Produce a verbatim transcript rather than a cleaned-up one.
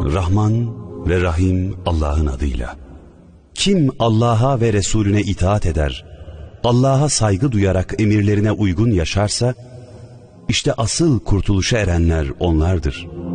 Rahman ve Rahim Allah'ın adıyla. Kim Allah'a ve Resulüne itaat eder, Allah'a saygı duyarak emirlerine uygun yaşarsa, işte asıl kurtuluşa erenler onlardır.